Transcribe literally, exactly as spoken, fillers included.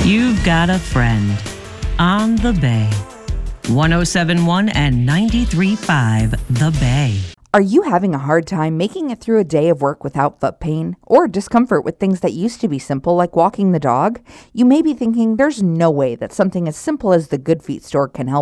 You've got a friend on the Bay. one oh seven point one and ninety-three point five The Bay. Are you having a hard time making it through a day of work without foot pain or discomfort with things that used to be simple like walking the dog? You may be thinking there's no way that something as simple as the Good Feet store can help